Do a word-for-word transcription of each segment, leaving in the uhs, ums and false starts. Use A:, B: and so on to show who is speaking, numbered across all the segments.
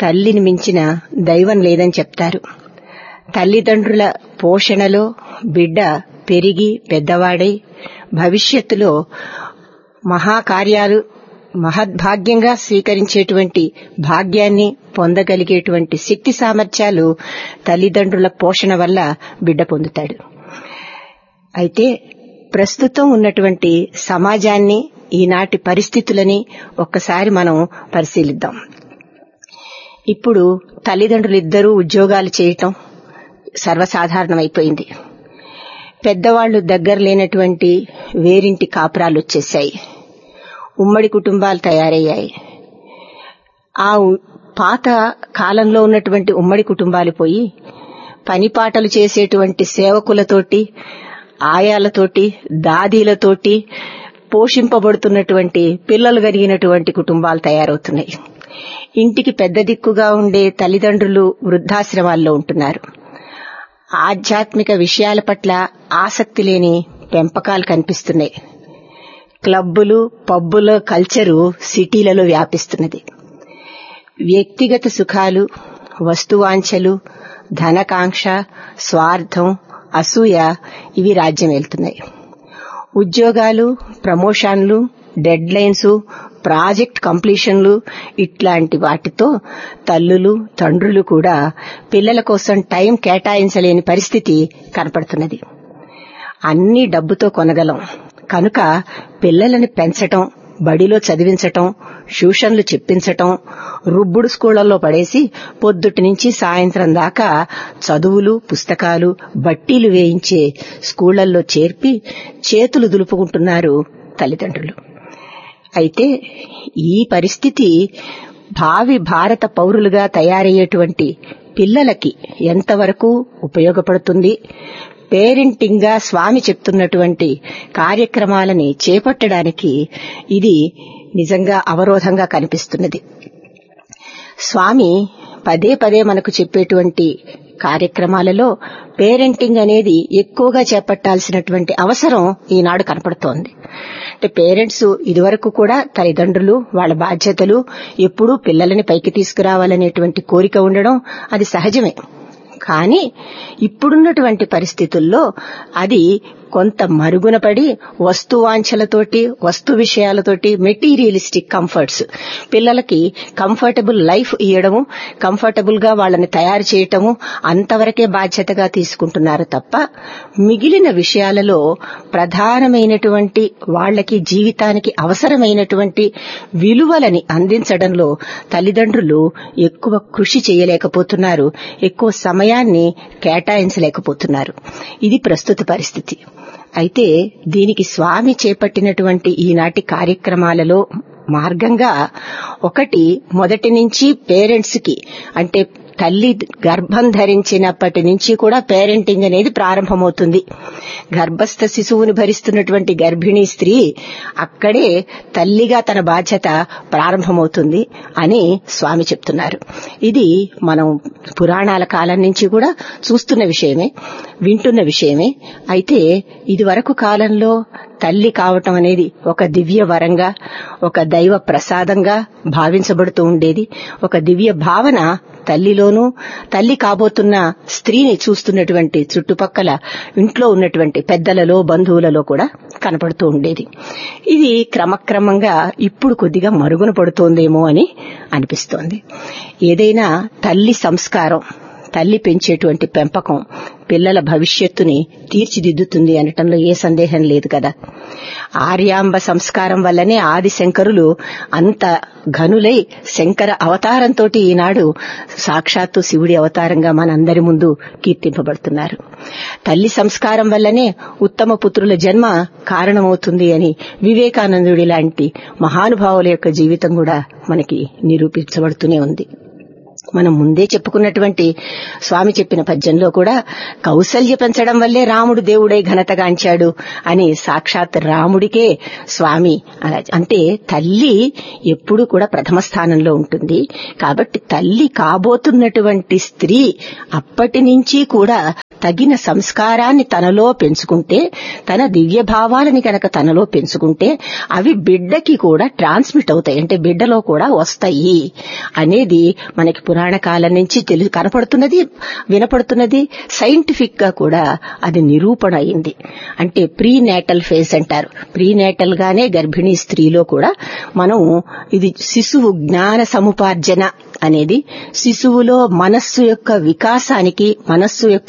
A: తల్లిని మించిన దైవం లేదని చెప్తారు. తల్లిదండ్రుల పోషణలో బిడ్డ పెరిగి పెద్దవాడై భవిష్యత్తులో మహాకార్యాలు మహద్భాగ్యంగా స్వీకరించేటువంటి భాగ్యాన్ని పొందగలిగేటువంటి శక్తి సామర్థ్యాలు తల్లిదండ్రుల పోషణ వల్ల బిడ్డ పొందుతాడు. అయితే ప్రస్తుతం ఉన్నటువంటి సమాజాన్ని, ఈనాటి పరిస్థితులని ఒక్కసారి మనం పరిశీలిద్దాం. ఇప్పుడు తల్లిదండ్రులిద్దరూ ఉద్యోగాలు చేయటం సర్వసాధారణమైపోయింది. పెద్దవాళ్లు దగ్గర లేనటువంటి వేరింటి కాపురాలు వచ్చేశాయి. ఉమ్మడి కుటుంబాలు తయారయ్యాయి. ఆ పాత కాలంలో ఉన్నటువంటి ఉమ్మడి కుటుంబాలు పోయి పనిపాటలు చేసేటువంటి సేవకులతోటి, ఆయాలతోటి, దాదీలతోటి పోషింపబడుతున్నటువంటి పిల్లలు కలిగినటువంటి కుటుంబాలు తయారవుతున్నాయి. ఇంటికి పెద్ద దిక్కుగా ఉండే తల్లిదండ్రులు వృద్ధాశ్రమాల్లో ఉంటున్నారు. ఆధ్యాత్మిక విషయాల పట్ల ఆసక్తి లేని పెంపకాలు కనిపిస్తున్నాయి. క్లబ్బులు, పబ్బుల కల్చరు సిటీలలో వ్యాపిస్తున్నది. వ్యక్తిగత సుఖాలు, వస్తువాంఛలు, ధనకాంక్ష, స్వార్థం, అసూయ ఇవి రాజ్యం వెళ్తున్నాయి. ఉద్యోగాలు, ప్రమోషన్లు, డెడ్ లైన్స్, ప్రాజెక్ట్ కంప్లీషన్లు ఇట్లాంటి వాటితో తల్లులు, తండ్రులు కూడా పిల్లల కోసం టైం కేటాయించలేని పరిస్థితి కనపడుతున్నది. అన్ని డబ్బుతో కొనగలం కనుక పిల్లలని పెంచటం, బడిలో చదివించటం, ట్యూషన్లు చెప్పించటం, రుబ్బుడు స్కూళ్లలో పడేసి పొద్దుటి నుంచి సాయంత్రం దాకా చదువులు, పుస్తకాలు, బట్టీలు వేయించే స్కూళ్లలో చేర్పి చేతులు దులుపుకుంటున్నారు తల్లిదండ్రులు. అయితే ఈ పరిస్థితి భావి భారత పౌరులుగా తయారయ్యేటువంటి పిల్లలకి ఎంతవరకు ఉపయోగపడుతుంది? పేరెంటింగ్ గా స్వామి చెప్తున్నటువంటి కార్యక్రమాలని చేపట్టడానికి ఇది నిజంగా అవరోధంగా కనిపిస్తున్నది. స్వామి పదే పదే మనకు చెప్పేటువంటి కార్యక్రమాలలో పేరెంటింగ్ అనేది ఎక్కువగా చేపట్టాల్సినటువంటి అవసరం ఈనాడు కనపడుతోంది. అంటే పేరెంట్స్ ఇదివరకు కూడా తల్లిదండ్రులు వాళ్ళ బాధ్యతలు ఎప్పుడూ పిల్లలని పైకి తీసుకురావాలనేటువంటి కోరిక ఉండడం అది సహజమే. కానీ ఇప్పుడున్నటువంటి పరిస్థితుల్లో అది కొంత మరుగున పడి వస్తువాంఛలతోటి, వస్తు విషయాలతోటి, మెటీరియలిస్టిక్ కంఫర్ట్స్, పిల్లలకి కంఫర్టబుల్ లైఫ్ ఇవ్వడము, కంఫర్టబుల్ గా వాళ్ళని తయారు చేయటము అంతవరకే బాధ్యతగా తీసుకుంటున్నారు తప్ప మిగిలిన విషయాలలో ప్రధానమైనటువంటి వాళ్లకి జీవితానికి అవసరమైనటువంటి విలువలని అందించడంలో తల్లిదండ్రులు ఎక్కువ కృషి చేయలేకపోతున్నారు, ఎక్కువ సమయాన్ని కేటాయించలేకపోతున్నారు. ఇది ప్రస్తుత పరిస్థితి. అయితే దీనికి స్వామి చేపట్టినటువంటి ఈనాటి కార్యక్రమాలలో మార్గంగా ఒకటి, మొదటి నుంచి పేరెంట్స్ కి అంటే తల్లి గర్భం ధరించినప్పటి నుంచి కూడా పేరెంటింగ్ అనేది ప్రారంభమవుతుంది. గర్భస్థ శిశువుని భరిస్తున్నటువంటి గర్భిణీ స్త్రీ అక్కడే తల్లిగా తన బాధ్యత ప్రారంభమవుతుంది అని స్వామి చెప్తున్నారు. ఇది మనం పురాణాల కాలం నుంచి కూడా చూస్తున్న విషయమే, వింటున్న విషయమే. అయితే ఇది వరకు కాలంలో తల్లి కావటం అనేది ఒక దివ్య వరంగా, ఒక దైవ ప్రసాదంగా భావించబడుతూ ఉండేది. ఒక దివ్య భావన తల్లిలోనూ, తల్లి కాబోతున్న స్త్రీని చూస్తున్నటువంటి చుట్టుపక్కల ఇంట్లో ఉన్నటువంటి పెద్దలలో, బంధువులలో కూడా కనపడుతూ ఉండేది. ఇది క్రమక్రమంగా ఇప్పుడు కొద్దిగా మరుగున పడుతోందేమో అని అనిపిస్తోంది. ఏదైనా తల్లి సంస్కారం, తల్లి పెంచేటువంటి పెంపకం పిల్లల భవిష్యత్తుని తీర్చిదిద్దుతుంది అనటంలో ఏ సందేహం లేదు కదా. ఆర్యాంబ సంస్కారం వల్లనే ఆది శంకరులు అంత ఘనులై శంకర అవతారంతో ఈనాడు సాక్షాత్తు శివుడి అవతారంగా మనందరి ముందు కీర్తింపబడుతున్నారు. తల్లి సంస్కారం వల్లనే ఉత్తమ పుత్రుల జన్మ కారణమవుతుంది అని వివేకానందుడి లాంటి మహానుభావుల యొక్క జీవితం కూడా మనకి నిరూపించబడుతూనే ఉంది. మనం ముందే చెప్పుకున్నటువంటి స్వామి చెప్పిన పద్యంలో కూడా కౌసల్య పెంచడం వల్లే రాముడు దేవుడై ఘనతగాంచాడు అని సాక్షాత్ రాముడికే స్వామి అంటే తల్లి ఎప్పుడూ కూడా ప్రథమ స్థానంలో ఉంటుంది. కాబట్టి తల్లి కాబోతున్నటువంటి స్త్రీ అప్పటి నుంచి కూడా తగిన సంస్కారాన్ని తనలో పెంచుకుంటే, తన దివ్య భావాలని కనుక తనలో పెంచుకుంటే అవి బిడ్డకి కూడా ట్రాన్స్మిట్ అవుతాయి, అంటే బిడ్డలో కూడా వస్తాయి అనేది మనకి పురాణ కాలం నుంచి తెలు కనపడుతున్నది, వినపడుతున్నది. సైంటిఫిక్ గా కూడా అది నిరూపణ అయింది. అంటే ప్రీ నేటల్ ఫేజ్ అంటారు. ప్రీ నేటల్ గానే గర్భిణీ స్త్రీలో కూడా మనం ఇది శిశువు జ్ఞాన సముపార్జన అనేది శిశువులో మనస్సు యొక్క వికాసానికి, మనస్సు యొక్క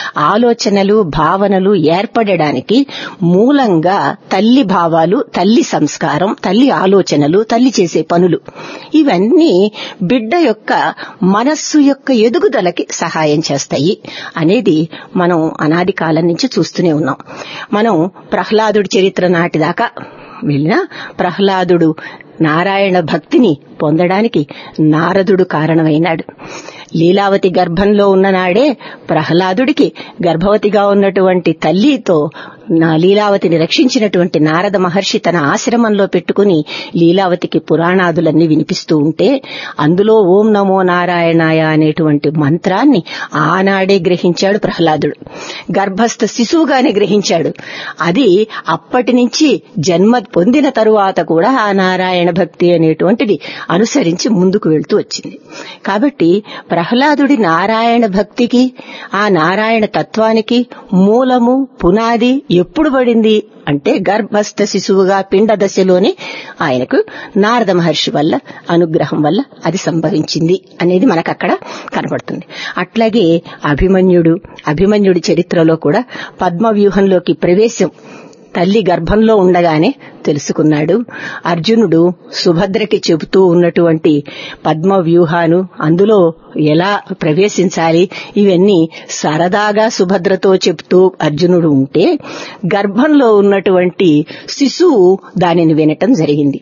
A: ఆలోచనలు భావనలు ఏర్పడడానికి మూలంగా తల్లి భావాలు, తల్లి సంస్కారం, తల్లి ఆలోచనలు, తల్లి చేసే పనులు ఇవన్నీ బిడ్డ యొక్క మనస్సు యొక్క ఎదుగుదలకి సహాయం చేస్తాయి అనేది మనం అనాది కాలం నుంచి చూస్తూనే ఉన్నాం. మనం ప్రహ్లాదుడి చరిత్ర నాటిదాకా వెళ్ళిన ప్రహ్లాదుడు నారాయణ భక్తిని పొందడానికి నారదుడు కారణమైనాడు. లీలావతి గర్భంలో ఉన్ననాడే ప్రహ్లాదుడికి గర్భవతిగా ఉన్నటువంటి తల్లితో నా లీలావతిని రక్షించినటువంటి నారద మహర్షి తన ఆశ్రమంలో పెట్టుకుని లీలావతికి పురాణాదులన్నీ వినిపిస్తూ ఉంటే అందులో ఓం నమో నారాయణాయ అనేటువంటి మంత్రాన్ని ఆనాడే గ్రహించాడు ప్రహ్లాదుడు. గర్భస్థ శిశువుగానే గ్రహించాడు. అది అప్పటి నుంచి జన్మ పొందిన తరువాత కూడా ఆ నారాయణ భక్తి అనేటువంటిది అనుసరించి ముందుకు వెళ్తూ వచ్చింది. కాబట్టి ప్రహ్లాదుడి నారాయణ భక్తికి, ఆ నారాయణ తత్వానికి మూలము పునాది ఎప్పుడు పడింది అంటే గర్భస్థ శిశువుగా పిండ దశలోనే ఆయనకు నారద మహర్షి వల్ల అనుగ్రహం వల్ల అది సంభవించింది అనేది మనకు అక్కడ కనబడుతుంది. అట్లాగే అభిమన్యుడు అభిమన్యుడి చరిత్రలో కూడా పద్మవ్యూహంలోకి ప్రవేశం తల్లి గర్భంలో ఉండగానే తెలుసుకున్నాడు. అర్జునుడు సుభద్రకి చెబుతూ ఉన్నటువంటి పద్మ వ్యూహాను, అందులో ఎలా ప్రవేశించాలి ఇవన్నీ సరదాగా సుభద్రతో చెప్తూ అర్జునుడు ఉంటే గర్భంలో ఉన్నటువంటి శిశువు దానిని వినటం జరిగింది.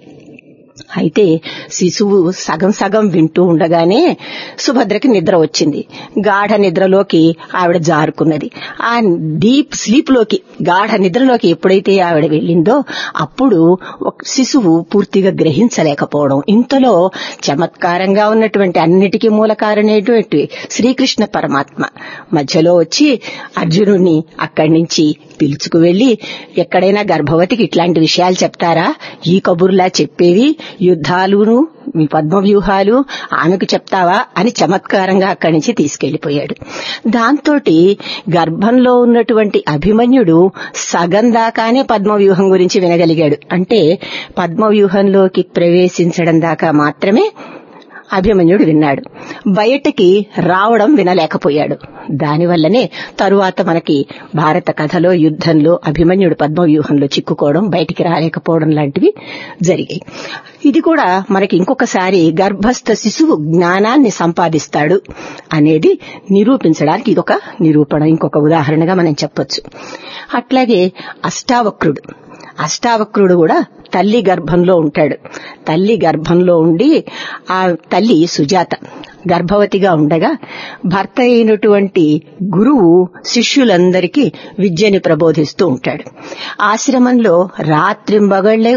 A: అయితే శిశువు సగం సగం వింటూ ఉండగానే సుభద్రకి నిద్ర వచ్చింది. గాఢ నిద్రలోకి ఆవిడ జారుకున్నది. ఆ డీప్ స్లీప్ లోకి, గాఢ నిద్రలోకి ఎప్పుడైతే ఆవిడ వెళ్ళిందో అప్పుడు శిశువు పూర్తిగా గ్రహించలేకపోవడం. ఇంతలో చమత్కారంగా ఉన్నటువంటి అన్నిటికీ మూల కారణమైనటువంటి శ్రీకృష్ణ పరమాత్మ మధ్యలో వచ్చి అర్జునుడిని అక్కడి నుంచి పిలుచుకు వెళ్లి, ఎక్కడైనా గర్భవతికి ఇట్లాంటి విషయాలు చెప్తారా, ఈ కబుర్లా చెప్పేవి యుద్ధాలును మీ పద్మవ్యూహాలు ఆమెకు చెప్తావా అని చమత్కారంగా అక్కడి నుంచి తీసుకెళ్లిపోయాడు. దాంతోటి గర్భంలో ఉన్నటువంటి అభిమన్యుడు సగం దాకానే పద్మవ్యూహం గురించి వినగలిగాడు. అంటే పద్మవ్యూహంలోకి ప్రవేశించడం దాకా మాత్రమే అభిమన్యుడు విన్నాడు. బయటికి రావడం వినలేకపోయాడు. దానివల్లనే తరువాత మనకి భారత కథలో యుద్ధంలో అభిమన్యుడు పద్మవ్యూహంలో చిక్కుకోవడం, బయటికి రాలేకపోవడం లాంటివి జరిగాయి. ఇది కూడా మనకి ఇంకొకసారి గర్భస్థ శిశువు జ్ఞానాన్ని సంపాదిస్తాడు అనేది నిరూపించడానికి ఇదొక నిరూపణ, ఇంకొక ఉదాహరణగా మనం చెప్పొచ్చు. అట్లాగే అష్టావక్రుడు అష్టావక్రుడు కూడా తల్లి గర్భంలో ఉంటాడు. తల్లి గర్భంలో ఉండి ఆ తల్లి సుజాత గర్భవతిగా ఉండగా భర్త అయినటువంటి గురువు శిష్యులందరికీ విద్యని ప్రబోధిస్తూ ఉంటాడు. ఆశ్రమంలో రాత్రింబగళ్లే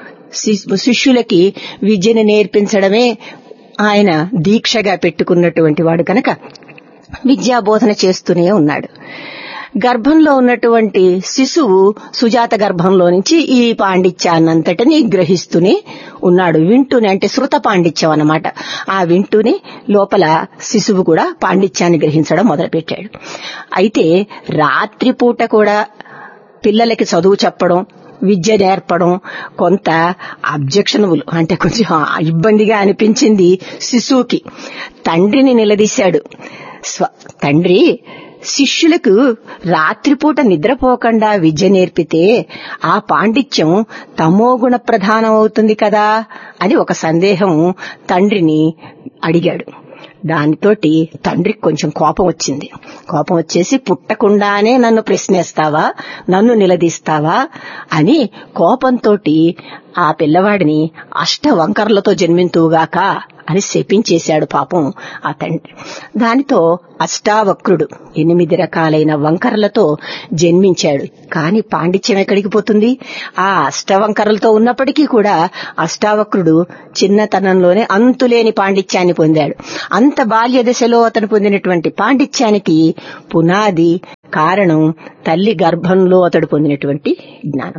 A: శిష్యులకి విద్యను నేర్పించడమే ఆయన దీక్షగా పెట్టుకున్నటువంటి వాడు కనుక విద్యాబోధన చేస్తూనే ఉన్నాడు. గర్భంలో ఉన్నటువంటి శిశువు సుజాత గర్భంలో నుంచి ఈ పాండిత్యాన్నంతటినీ గ్రహిస్తూనే ఉన్నాడు. వింటూనే, అంటే శృత పాండిత్యం అన్నమాట. ఆ వింటూనే లోపల శిశువు కూడా పాండిత్యాన్ని గ్రహించడం మొదలుపెట్టాడు. అయితే రాత్రిపూట కూడా పిల్లలకి చదువు చెప్పడం, విద్య నేర్పడం కొంత అబ్జెక్షనబుల్, అంటే కొంచెం ఇబ్బందిగా అనిపించింది శిశువుకి. తండ్రిని నిలదీశాడు. తండ్రి, శిష్యులకు రాత్రిపూట నిద్రపోకుండా విద్య నేర్పితే ఆ పాండిత్యం తమోగుణ ప్రధానం అవుతుంది కదా అని ఒక సందేహం తండ్రిని అడిగాడు. దానితోటి తండ్రికి కొంచెం కోపం వచ్చింది. కోపం వచ్చేసి, పుట్టకుండానే నన్ను ప్రశ్నిస్తావా, నన్ను నిలదీస్తావా అని కోపంతో ఆ పిల్లవాడిని అష్ట వంకర్లతో జన్మింతువుగాక అని శపించేశాడు పాపం ఆ తండ్రి. దానితో అష్టావక్రుడు ఎనిమిది రకాలైన వంకరలతో జన్మించాడు. కాని పాండిత్యం ఎక్కడికి పోతుంది? ఆ అష్టవంకరలతో ఉన్నప్పటికీ కూడా అష్టావక్రుడు చిన్నతనంలోనే అంతులేని పాండిత్యాన్ని పొందాడు. అంత బాల్య దశలో అతను పొందినటువంటి పాండిత్యానికి పునాది కారణం తల్లి గర్భంలో అతడు పొందినటువంటి జ్ఞానం.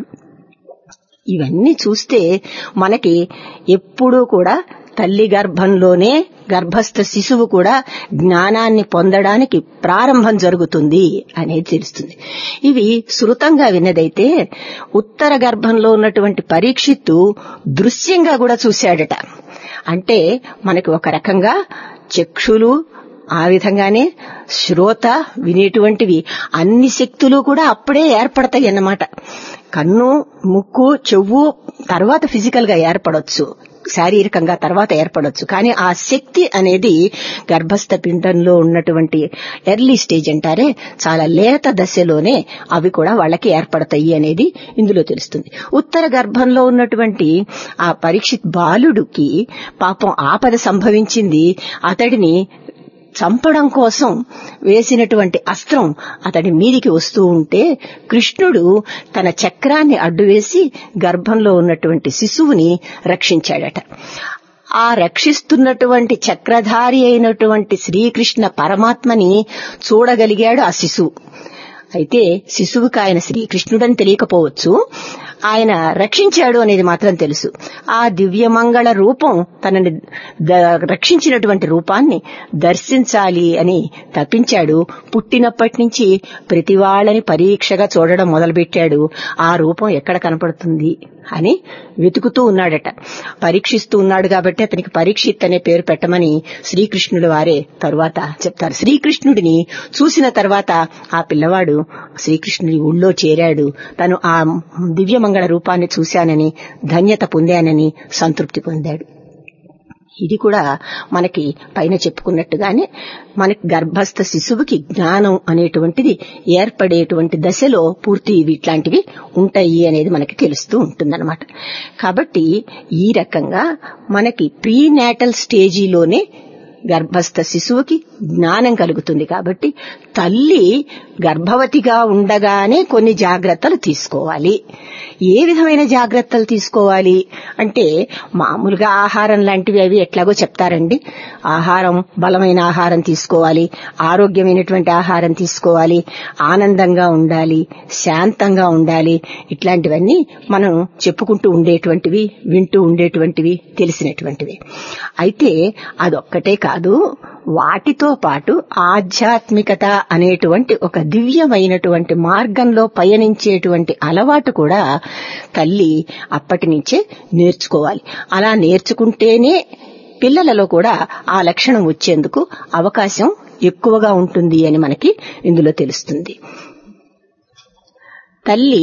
A: ఇవన్నీ చూస్తే మనకి ఎప్పుడూ కూడా తల్లి గర్భంలోనే గర్భస్థ శిశువు కూడా జ్ఞానాన్ని పొందడానికి ప్రారంభం జరుగుతుంది అనేది తెలుస్తుంది. ఇవి శృతంగా విన్నదైతే ఉత్తర గర్భంలో ఉన్నటువంటి పరీక్షిత్తు దృశ్యంగా కూడా చూశాడట. అంటే మనకి ఒక రకంగా చక్షులు, ఆ విధంగానే శ్రోత వినేటువంటివి అన్ని శక్తులు కూడా అప్పుడే ఏర్పడతాయి అన్నమాట. కన్ను, ముక్కు, చెవు తర్వాత ఫిజికల్ గా ఏర్పడొచ్చు, శారీరకంగా తర్వాత ఏర్పడొచ్చు. కానీ ఆ శక్తి అనేది గర్భస్థ పిండంలో ఉన్నటువంటి ఎర్లీ స్టేజ్ అంటారే, చాలా లేత దశలోనే అవి కూడా వాళ్ళకి ఏర్పడతాయి అనేది ఇందులో తెలుస్తుంది. ఉత్తర గర్భంలో ఉన్నటువంటి ఆ పరీక్షిత్ బాలుడికి పాపం ఆపద సంభవించింది. అతడిని చంపడం కోసం వేసినటువంటి అస్త్రం అతడి మీదికి వస్తూ ఉంటే కృష్ణుడు తన చక్రాన్ని అడ్డువేసి గర్భంలో ఉన్నటువంటి శిశువుని రక్షించాడట. ఆ రక్షిస్తున్నటువంటి చక్రధారి అయినటువంటి శ్రీకృష్ణ పరమాత్మని చూడగలిగాడు ఆ శిశువు. అయితే శిశువుకి ఆయన శ్రీకృష్ణుడని తెలియకపోవచ్చు, ఆయన రక్షించాడు అనేది మాత్రం తెలుసు. ఆ దివ్యమంగళ రూపం తనని రక్షించినటువంటి రూపాన్ని దర్శించాలి అని తప్పించాడు. పుట్టినప్పటి నుంచి ప్రతి వాళ్ళని పరీక్షగా చూడడం మొదలుపెట్టాడు. ఆ రూపం ఎక్కడ కనపడుతుంది అని వెతుకుతూ ఉన్నాడట. పరీక్షిస్తూ ఉన్నాడు కాబట్టి అతనికి పరీక్షిత్ అనే పేరు పెట్టమని శ్రీకృష్ణుడు వారే తరువాత చెప్తారు. శ్రీకృష్ణుడిని చూసిన తర్వాత ఆ పిల్లవాడు శ్రీకృష్ణుడి ఊళ్ళో చేరాడు. తను ఆ దివ్యమంగళ రూపాన్ని చూశానని, ధన్యత పొందానని సంతృప్తి పొందాడు. ఇది కూడా మనకి పైన చెప్పుకున్నట్టుగానే మనకి గర్భస్థ శిశువుకి జ్ఞానం అనేటువంటిది ఏర్పడేటువంటి దశలో పూర్తి ఇట్లాంటివి ఉంటాయి అనేది మనకి తెలుస్తూ ఉంటుందన్నమాట. కాబట్టి ఈ రకంగా మనకి ప్రీనాటల్ స్టేజీలోనే గర్భస్థ శిశువుకి జ్ఞానం కలుగుతుంది. కాబట్టి తల్లి గర్భవతిగా ఉండగానే కొన్ని జాగ్రత్తలు తీసుకోవాలి. ఏ విధమైన జాగ్రత్తలు తీసుకోవాలి అంటే, మామూలుగా ఆహారం లాంటివి అవి ఎట్లాగో చెప్తారండి. ఆహారం, బలమైన ఆహారం తీసుకోవాలి, ఆరోగ్యమైనటువంటి ఆహారం తీసుకోవాలి, ఆనందంగా ఉండాలి, శాంతంగా ఉండాలి. ఇట్లాంటివన్నీ మనం చెప్పుకుంటూ ఉండేటువంటివి, వింటూ ఉండేటువంటివి, తెలిసినటువంటివి. అయితే అదొక్కటే కాదు, వాటితో పాటు ఆధ్యాత్మికత అనేటువంటి ఒక దివ్యమైనటువంటి మార్గంలో పయనించేటువంటి అలవాటు కూడా తల్లి అప్పటి నుంచే నేర్చుకోవాలి. అలా నేర్చుకుంటేనే పిల్లలలో కూడా ఆ లక్షణం వచ్చేందుకు అవకాశం ఎక్కువగా ఉంటుంది అని మనకి ఇందులో తెలుస్తుంది. తల్లి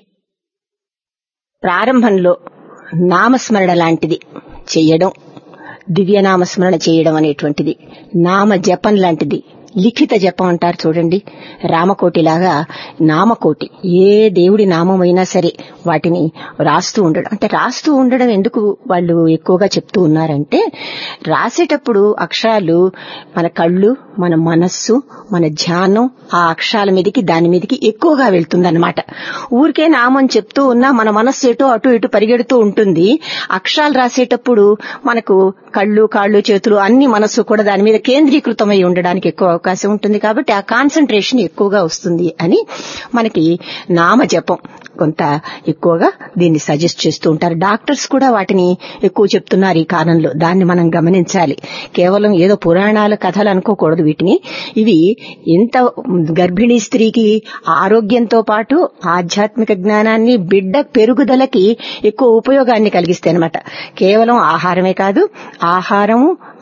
A: ప్రారంభంలో నామస్మరణ లాంటిది చెయ్యడం, దివ్యనామస్మరణ చేయడం అనేటువంటిది, నామ జపం లాంటిది, లిఖిత జపం అంటారు చూడండి, రామకోటిలాగా నామకోటి, ఏ దేవుడి నామమైనా సరే వాటిని రాస్తూ ఉండడం. అంటే రాస్తూ ఉండడం ఎందుకు వాళ్ళు ఎక్కువగా చెప్తూ ఉన్నారంటే, రాసేటప్పుడు అక్షరాలు మన కళ్ళు, మన మనస్సు, మన ధ్యానం ఆ అక్షరాల మీదకి దాని మీదకి ఎక్కువగా వెళ్తుందన్నమాట. ఊరికే నామం చెప్తూ ఉన్నా మన మనస్సు ఎటో అటు ఇటు పరిగెడుతూ ఉంటుంది. అక్షరాలు రాసేటప్పుడు మనకు కళ్ళు, కాళ్ళు, చేతులు అన్ని మనస్సు కూడా దాని మీద కేంద్రీకృతమై ఉండడానికి ఎక్కువ అవకాశం ఉంటుంది. కాబట్టి ఆ కాన్సన్ట్రేషన్ ఎక్కువగా వస్తుంది అని మనకి నామ జపం కొంత ఎక్కువగా దీన్ని సజెస్ట్ చేస్తూ ఉంటారు. డాక్టర్స్ కూడా వాటిని ఎక్కువ చెప్తున్నారు ఈ కాలంలో. దాన్ని మనం గమనించాలి. కేవలం ఏదో పురాణాల కథలు అనుకోకూడదు వీటిని. ఇవి ఎంత గర్భిణీ స్త్రీకి ఆరోగ్యంతో పాటు ఆధ్యాత్మిక జ్ఞానాన్ని, బిడ్డ పెరుగుదలకి ఎక్కువ ఉపయోగాన్ని కలిగిస్తాయి అన్నమాట. కేవలం ఆహారమే కాదు, ఆహారము,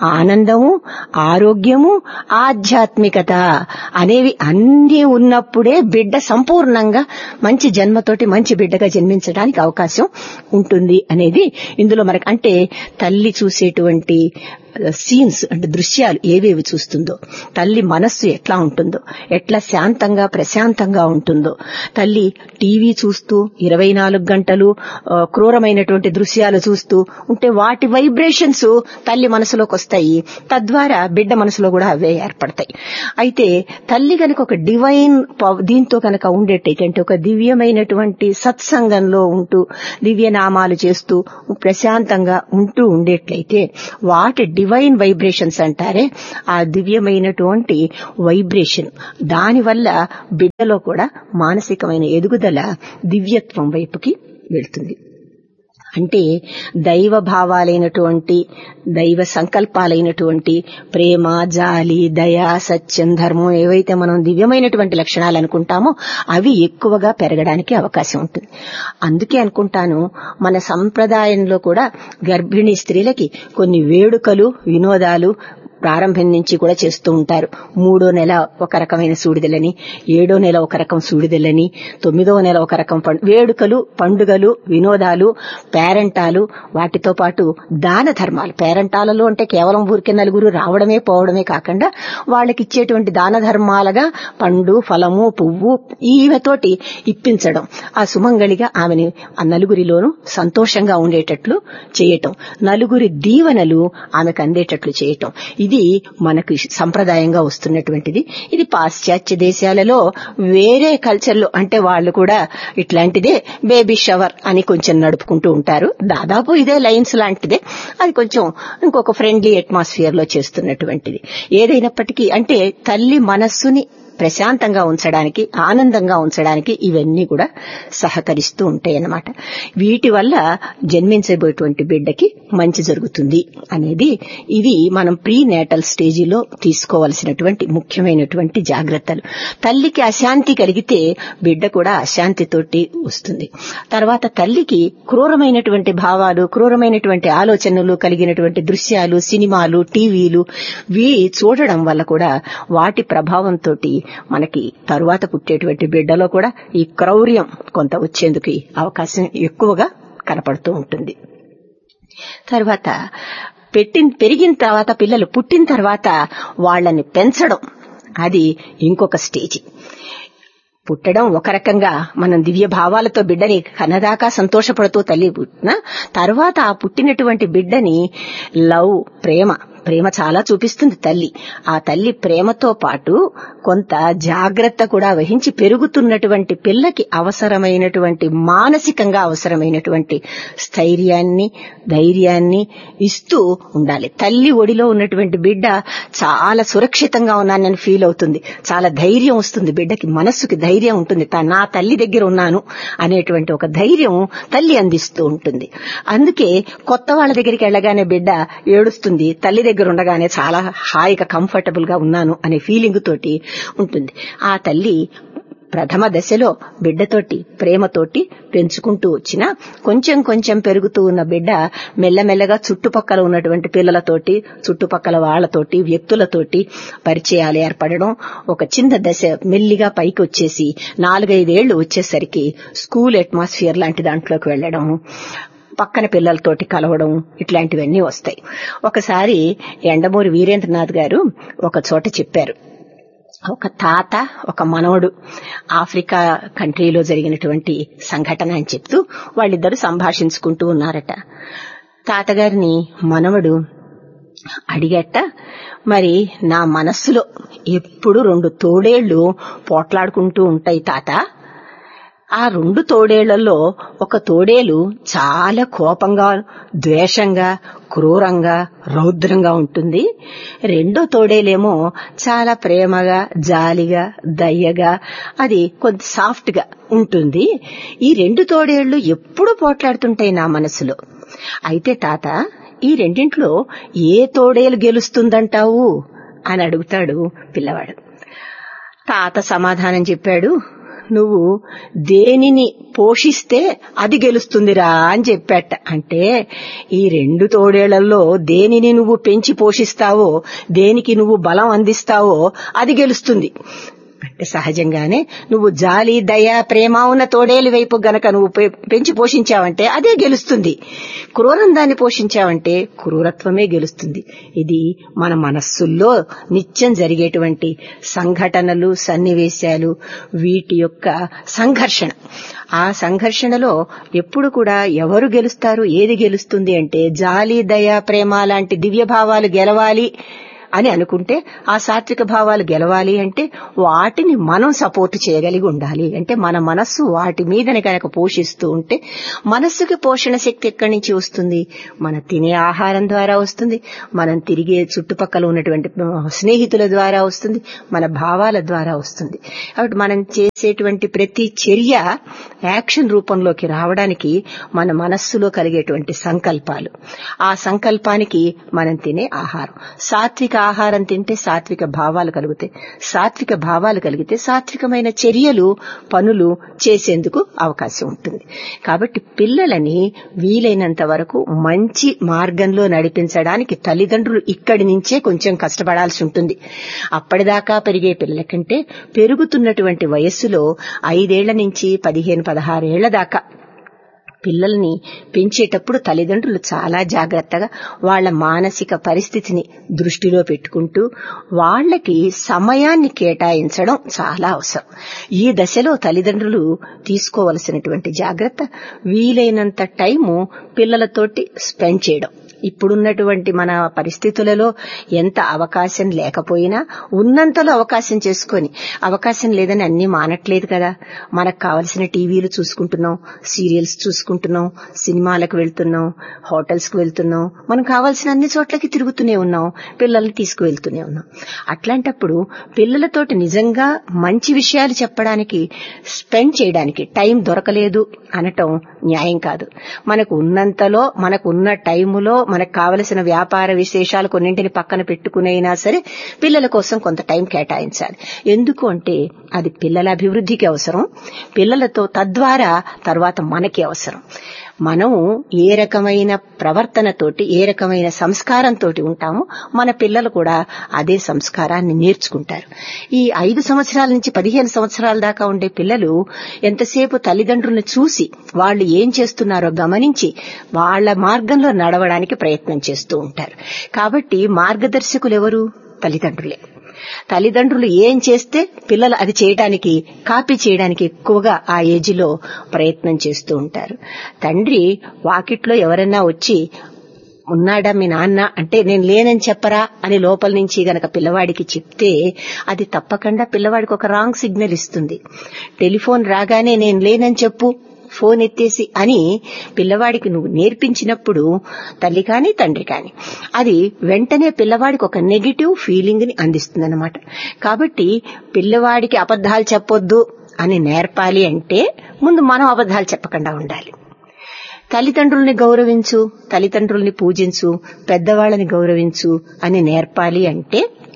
A: ఆనందము, ఆరోగ్యము, ఆధ్యాత్మికత అనేవి అన్నీ ఉన్నప్పుడే బిడ్డ సంపూర్ణంగా మంచి జన్మతోటి మంచి బిడ్డగా జన్మించడానికి అవకాశం ఉంటుంది అనేది ఇందులో మనకు, అంటే తల్లి చూసేటువంటి సీన్స్ అంటే దృశ్యాలు ఏవేవి చూస్తుందో, తల్లి మనస్సు ఎట్లా ఉంటుందో, ఎట్లా శాంతంగా ప్రశాంతంగా ఉంటుందో, తల్లి టీవీ చూస్తూ ఇరవై నాలుగు గంటలు క్రూరమైనటువంటి దృశ్యాలు చూస్తూ ఉంటే వాటి వైబ్రేషన్స్ తల్లి మనసులోకి వస్తాయి. తద్వారా బిడ్డ మనసులో కూడా అవే ఏర్పడతాయి. అయితే తల్లి కనుక ఒక డివైన్ దీంతో కనుక ఉండేటైతే, అంటే ఒక దివ్యమైనటువంటి సత్సంగంలో ఉంటూ దివ్యనామాలు చేస్తూ ప్రశాంతంగా ఉంటూ ఉండేట్లయితే వాటి డివైన్ వైబ్రేషన్స్ అంటారే, ఆ దివ్యమైనటువంటి వైబ్రేషన్ దానివల్ల బిడ్డలో కూడా మానసికమైన ఎదుగుదల దివ్యత్వం వైపుకి వెళ్తుంది. అంటే దైవ భావాలైనటువంటి దైవ సంకల్పాలైనటువంటి ప్రేమ, జాలి, దయ, సత్యం, ధర్మం ఏవైతే మనం దివ్యమైనటువంటి లక్షణాలు అనుకుంటామో అవి ఎక్కువగా పెరగడానికి అవకాశం ఉంటుంది. అందుకే అనుకుంటాను మన సంప్రదాయంలో కూడా గర్భిణీ స్త్రీలకి కొన్ని వేడుకలు, వినోదాలు ప్రారంభం నుంచి కూడా చేస్తూ ఉంటారు. మూడో నెల ఒక రకమైన సూడిదలని, ఏడో నెల ఒక రకం సూడిదలని, తొమ్మిదో నెల ఒక రకం వేడుకలు, పండుగలు, వినోదాలు, పేరెంటాలు, వాటితో పాటు దాన ధర్మాలు. పేరెంటాలలో అంటే కేవలం ఊరికే నలుగురు రావడమే పోవడమే కాకుండా వాళ్ళకి ఇచ్చేటువంటి దాన ధర్మాలుగా పండు, ఫలము, పువ్వు ఈమెతోటి ఇప్పించడం, ఆ సుమంగళిగా ఆమెని ఆ నలుగురిలోనూ సంతోషంగా ఉండేటట్లు చేయటం, నలుగురి దీవెనలు ఆమెకు అందేటట్లు చేయటం, ఇది మనకు సంప్రదాయంగా వస్తున్నటువంటిది. ఇది పాశ్చాత్య దేశాలలో వేరే కల్చర్ లో అంటే వాళ్ళు కూడా ఇట్లాంటిదే బేబీ షవర్ అని కొంచెం నడుపుకుంటూ ఉంటారు. దాదాపు ఇదే లైన్స్ లాంటిదే, అది కొంచెం ఇంకొక ఫ్రెండ్లీ అట్మాస్ఫియర్ లో చేస్తున్నటువంటిది. ఏదైనప్పటికీ అంటే తల్లి మనస్సుని ప్రశాంతంగా ఉంచడానికి, ఆనందంగా ఉంచడానికి ఇవన్నీ కూడా సహకరిస్తూ ఉంటాయన్నమాట. వీటి వల్ల జన్మించబోయేటువంటి బిడ్డకి మంచి జరుగుతుంది అనేది ఇది మనం ప్రీ నేటల్ స్టేజిలో తీసుకోవలసినటువంటి ముఖ్యమైనటువంటి జాగ్రత్తలు. తల్లికి అశాంతి కలిగితే బిడ్డ కూడా అశాంతితోటి వస్తుంది. తర్వాత తల్లికి క్రూరమైనటువంటి భావాలు, క్రూరమైనటువంటి ఆలోచనలు కలిగినటువంటి దృశ్యాలు, సినిమాలు, టీవీలు వీ చూడడం వల్ల కూడా వాటి ప్రభావంతో మనకి తరువాత పుట్టేటువంటి బిడ్డలో కూడా ఈ క్రౌర్యం కొంత వచ్చేందుకు అవకాశం ఎక్కువగా కనపడుతూ ఉంటుంది. తర్వాత పెట్టిన పెరిగిన తర్వాత పిల్లలు పుట్టిన తర్వాత వాళ్ళని పెంచడం అది ఇంకొక స్టేజ్. పుట్టడం ఒక రకంగా మనం దివ్య భావాలతో బిడ్డని కన్నదాకా సంతోషపడుతూ తల్లి పుట్టిన తర్వాత ఆ పుట్టినటువంటి బిడ్డని లవ్, ప్రేమ ప్రేమ చాలా చూపిస్తుంది తల్లి. ఆ తల్లి ప్రేమతో పాటు కొంత జాగ్రత్త కూడా వహించి పెరుగుతున్నటువంటి పిల్లకి అవసరమైనటువంటి మానసికంగా అవసరమైనటువంటి స్థైర్యాన్ని, ధైర్యాన్ని ఇస్తూ ఉండాలి. తల్లి ఒడిలో ఉన్నటువంటి బిడ్డ చాలా సురక్షితంగా ఉన్నానని ఫీల్ అవుతుంది, చాలా ధైర్యం వస్తుంది బిడ్డకి, మనస్సుకి ధైర్యం ఉంటుంది. నా తల్లి దగ్గర ఉన్నాను అనేటువంటి ఒక ధైర్యం తల్లి అందిస్తూ ఉంటుంది. అందుకే కొత్త వాళ్ళ దగ్గరికి వెళ్ళగానే బిడ్డ ఏడుస్తుంది, తల్లి దగ్గర ఉండగానే చాలా హాయిగా కంఫర్టబుల్ గా ఉన్నాను అనే ఫీలింగ్ తోటి ఉంటుంది. ఆ తల్లి ప్రథమ దశలో బిడ్డతోటి ప్రేమతోటి పెంచుకుంటూ వచ్చినా కొంచెం కొంచెం పెరుగుతూ ఉన్న బిడ్డ మెల్లమెల్లగా చుట్టుపక్కల ఉన్నటువంటి పిల్లలతోటి, చుట్టుపక్కల వాళ్లతోటి, వ్యక్తులతోటి పరిచయాలు ఏర్పడడం, ఒక చిన్న దశ మెల్లిగా పైకి వచ్చేసి నాలుగైదేళ్లు వచ్చేసరికి స్కూల్ అట్మాస్ఫియర్ లాంటి దాంట్లోకి వెళ్లడం, పక్కన పిల్లలతోటి కలవడం, ఇట్లాంటివన్నీ వస్తాయి. ఒకసారి యండమూరి వీరేంద్రనాథ్ గారు ఒక చోట చెప్పారు, ఒక తాత ఒక మనవడు ఆఫ్రికా కంట్రీలో జరిగినటువంటి సంఘటన అని చెప్తూ వాళ్ళిద్దరూ సంభాషించుకుంటూ ఉన్నారట. తాతగారిని మనవడు అడిగట, మరి నా మనస్సులో ఎప్పుడు రెండు తోడేళ్లు పోట్లాడుకుంటూ ఉంటాయి తాత. ఆ రెండు తోడేళ్లలో ఒక తోడేలు చాలా కోపంగా, ద్వేషంగా, క్రూరంగా, రౌద్రంగా ఉంటుంది. రెండో తోడేలేమో చాలా ప్రేమగా, జాలిగా, దయ్యగా, అది కొంత సాఫ్ట్ గా ఉంటుంది. ఈ రెండు తోడేళ్లు ఎప్పుడు పోట్లాడుతుంటాయి నా మనసులో. అయితే తాత, ఈ రెండింట్లో ఏ తోడేలు గెలుస్తుందంటావు అని అడుగుతాడు పిల్లవాడు. తాత సమాధానం చెప్పాడు, నువ్వు దేనిని పోషిస్తే అది గెలుస్తుందిరా అని చెప్పాట. అంటే ఈ రెండు తోడేళ్లలో దేనిని నువ్వు పెంచి పోషిస్తావో, దేనికి నువ్వు బలం అందిస్తావో అది గెలుస్తుంది. అంటే సహజంగానే నువ్వు జాలి, దయ, ప్రేమ ఉన్న తోడేలు వైపు గనక నువ్వు పెంచి పోషించావంటే అదే గెలుస్తుంది. క్రూరం దాన్ని పోషించావంటే క్రూరత్వమే గెలుస్తుంది. ఇది మన మనస్సుల్లో నిత్యం జరిగేటువంటి సంఘటనలు, సన్నివేశాలు, వీటి యొక్క సంఘర్షణ. ఆ సంఘర్షణలో ఎప్పుడు కూడా ఎవరు గెలుస్తారు, ఏది గెలుస్తుంది అంటే జాలి, దయ, ప్రేమ లాంటి దివ్య భావాలు గెలవాలి అని అనుకుంటే, ఆ సాత్విక భావాలు గెలవాలి అంటే వాటిని మనం సపోర్ట్ చేయగలిగి ఉండాలి. అంటే మన మనస్సు వాటి మీదని కనుక పోషిస్తూ ఉంటే, మనస్సుకి పోషణ శక్తి ఎక్కడి నుంచి వస్తుంది? మన తినే ఆహారం ద్వారా వస్తుంది, మనం తిరిగే చుట్టుపక్కల ఉన్నటువంటి స్నేహితుల ద్వారా వస్తుంది, మన భావాల ద్వారా వస్తుంది. కాబట్టి మనం చేసేటువంటి ప్రతి చర్య యాక్షన్ రూపంలోకి రావడానికి మన మనస్సులో కలిగేటువంటి సంకల్పాలు, ఆ సంకల్పానికి మనం తినే ఆహారం. సాత్విక ఆహారం తింటే సాత్విక భావాలు కలుగుతాయి. సాత్విక భావాలు కలిగితే సాత్వికమైన చర్యలు, పనులు చేసేందుకు అవకాశం ఉంటుంది. కాబట్టి పిల్లలని వీలైనంత వరకు మంచి మార్గంలో నడిపించడానికి తల్లిదండ్రులు ఇక్కడి నుంచే కొంచెం కష్టపడాల్సి ఉంటుంది. అప్పటిదాకా పెరిగే పిల్లల కంటే పెరుగుతున్నటువంటి వయస్సులో ఐదేళ్ల నుంచి పదిహేను పదహారేళ్ల దాకా పిల్లల్ని పెంచేటప్పుడు తల్లిదండ్రులు చాలా జాగ్రత్తగా వాళ్ల మానసిక పరిస్థితిని దృష్టిలో పెట్టుకుంటూ వాళ్లకి సమయాన్ని కేటాయించడం చాలా అవసరం. ఈ దశలో తల్లిదండ్రులు తీసుకోవలసినటువంటి జాగ్రత్త, వీలైనంత టైము పిల్లలతోటి స్పెండ్ చేయడం. ఇప్పుడున్నటువంటి మన పరిస్థితులలో ఎంత అవకాశం లేకపోయినా ఉన్నంతలో అవకాశం చేసుకొని, అవకాశం లేదని అన్ని మానట్లేదు కదా, మనకు కావలసిన టీవీలు చూసుకుంటున్నాం, సీరియల్స్ చూసుకుంటున్నాం, సినిమాలకు వెళ్తున్నాం, హోటల్స్ కు వెళ్తున్నాం, మనం కావాల్సిన అన్ని చోట్లకి తిరుగుతూనే ఉన్నాం, పిల్లల్ని తీసుకువెళ్తూనే ఉన్నాం. అట్లాంటప్పుడు పిల్లలతోటి నిజంగా మంచి విషయాలు చెప్పడానికి, స్పెండ్ చేయడానికి టైం దొరకలేదు అనటం న్యాయం కాదు. మనకు ఉన్నంతలో, మనకు ఉన్న టైములో మనకు కావలసిన వ్యాపార విశేషాలు కొన్నింటిని పక్కన పెట్టుకునైనా సరే పిల్లల కోసం కొంత టైం కేటాయించాలి. ఎందుకు అంటే అది పిల్లల అభివృద్ధికి అవసరం, పిల్లలతో తద్వారా తర్వాత మనకి అవసరం. మనం ఏ రకమైన ప్రవర్తనతోటి, ఏ రకమైన సంస్కారంతో ఉంటామో మన పిల్లలు కూడా అదే సంస్కారాన్ని నేర్చుకుంటారు. ఈ ఐదు సంవత్సరాల నుంచి పదిహేను సంవత్సరాల దాకా ఉండే పిల్లలు ఎంతసేపు తల్లిదండ్రులను చూసి వాళ్ళు ఏం చేస్తున్నారో గమనించి వాళ్ల మార్గంలో నడవడానికి ప్రయత్నం చేస్తూ ఉంటారు. కాబట్టి మార్గదర్శకులు ఎవరు? తల్లిదండ్రులే. తల్లిదండ్రులు ఏం చేస్తే పిల్లలు అది చేయడానికి, కాపీ చేయడానికి ఎక్కువగా ఆ ఏజ్ లో ప్రయత్నం చేస్తూ ఉంటారు. తండ్రి వాకిట్లో ఎవరైనా వచ్చి ఉన్నాడా మీ నాన్న అంటే నేను లేనని చెప్పరా అని లోపల నుంచి గనక పిల్లవాడికి చెప్తే అది తప్పకుండా పిల్లవాడికి ఒక రాంగ్ సిగ్నల్ ఇస్తుంది. టెలిఫోన్ రాగానే నేను లేనని చెప్పు, ఫోన్ ఎత్తేసి అని పిల్లవాడికి నువ్వు నేర్పించినప్పుడు తల్లి కాని తండ్రి కాని అది వెంటనే పిల్లవాడికి ఒక నెగిటివ్ ఫీలింగ్ ని అందిస్తుందన్నమాట. కాబట్టి పిల్లవాడికి అబద్ధాలు చెప్పొద్దు అని నేర్పాలి అంటే ముందు మనం అబద్ధాలు చెప్పకుండా ఉండాలి. తల్లిదండ్రుల్ని గౌరవించు, తల్లిదండ్రుల్ని పూజించు, పెద్దవాళ్ళని గౌరవించు అని నేర్పాలి అంటే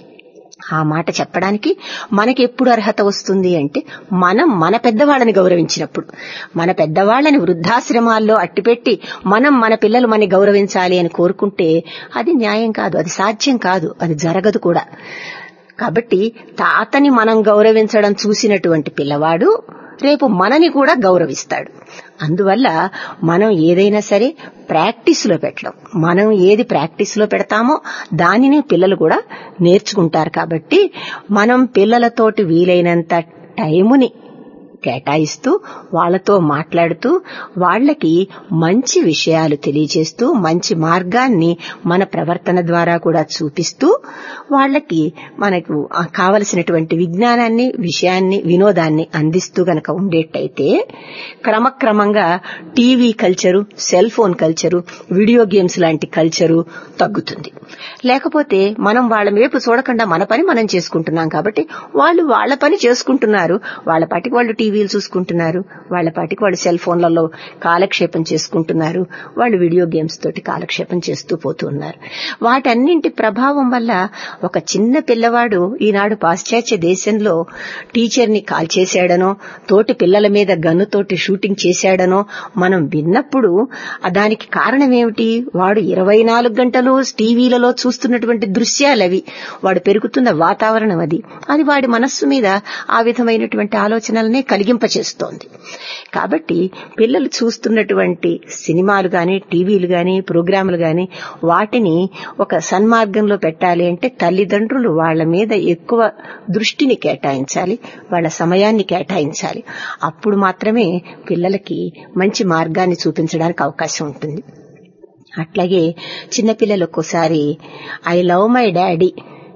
A: ఆ మాట చెప్పడానికి మనకి ఎప్పుడు అర్హత వస్తుంది అంటే మనం మన పెద్దవాళ్ళని గౌరవించినప్పుడు. మన పెద్దవాళ్ళని వృద్ధాశ్రమాల్లో అట్టిపెట్టి మనం మన పిల్లలు మనని గౌరవించాలి అని కోరుకుంటే అది న్యాయం కాదు, అది సాధ్యం కాదు, అది జరగదు కూడా. కాబట్టి తాతని మనం గౌరవించడం చూసినటువంటి పిల్లవాడు రేపు మనని కూడా గౌరవిస్తాడు. అందువల్ల మనం ఏదైనా సరే ప్రాక్టీస్ లో పెట్టడం, మనం ఏది ప్రాక్టీస్ లో పెడతామో దానిని పిల్లలు కూడా నేర్చుకుంటారు. కాబట్టి మనం పిల్లలతోటి వీలైనంత టైముని కేటాయిస్తూ వాళ్లతో మాట్లాడుతూ వాళ్లకి మంచి విషయాలు తెలియజేస్తూ మంచి మార్గాన్ని మన ప్రవర్తన ద్వారా కూడా చూపిస్తూ వాళ్లకి మనకు కావలసినటువంటి విజ్ఞానాన్ని, విషయాన్ని, వినోదాన్ని అందిస్తూ గనక ఉండేట్టయితే క్రమక్రమంగా TV culture, cell phone culture, video games లాంటి కల్చరు తగ్గుతుంది. లేకపోతే మనం వాళ్ల వైపు చూడకుండా మన పని మనం చేసుకుంటున్నాం కాబట్టి వాళ్ళు వాళ్ల పని చేసుకుంటున్నారు, వాళ్ల పాటికి వాళ్ళు టీవీ టీవీలు చూసుకుంటున్నారు, వాళ్ల పాటికి వాళ్ళు సెల్ ఫోన్లలో కాలక్షేపం చేసుకుంటున్నారు, వాళ్ళు వీడియో గేమ్స్ తోటి కాలక్షేపం చేస్తూ పోతూ ఉన్నారు. వాటన్నింటి ప్రభావం వల్ల ఒక చిన్న పిల్లవాడు ఈనాడు పాశ్చాత్య దేశంలో టీచర్ని కాల్ చేశాడనో, తోటి పిల్లల మీద గన్నుతోటి షూటింగ్ చేశాడనో మనం విన్నప్పుడు దానికి కారణం ఏమిటి? వాడు ఇరవై నాలుగు గంటలు టీవీలలో చూస్తున్నటువంటి దృశ్యాలవి, వాడు పెరుగుతున్న వాతావరణం అది అది వాడి మనస్సు మీద ఆ విధమైనటువంటి ఆలోచనలనే కలిగింపచేస్తోంది. కాబట్టి పిల్లలు చూస్తున్నటువంటి సినిమాలు గాని, టీవీలు గాని, ప్రోగ్రాములు గాని వాటిని ఒక సన్మార్గంలో పెట్టాలి అంటే తల్లిదండ్రులు వాళ్ల మీద ఎక్కువ దృష్టిని కేటాయించాలి, వాళ్ల సమయాన్ని కేటాయించాలి. అప్పుడు మాత్రమే పిల్లలకి మంచి మార్గాన్ని చూపించడానికి అవకాశం ఉంటుంది. అట్లాగే చిన్నపిల్లలు ఒక్కోసారి I love my daddy,